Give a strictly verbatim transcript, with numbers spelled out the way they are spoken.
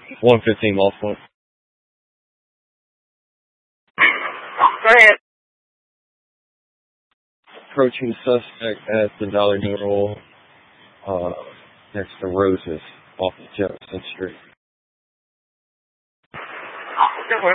one fifteen Moss Point. Go ahead. Approaching suspect at the Dollar General uh, next to Roses off of Jefferson Street. Good one.